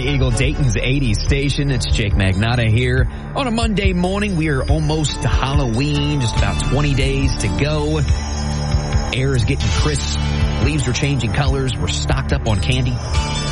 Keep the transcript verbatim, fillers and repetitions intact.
Eagle, Dayton's eighties station. It's Jake Magnata here. On a Monday morning, we are almost to Halloween, just about twenty days to go. Air is getting crisp. Leaves are changing colors. We're stocked up on candy.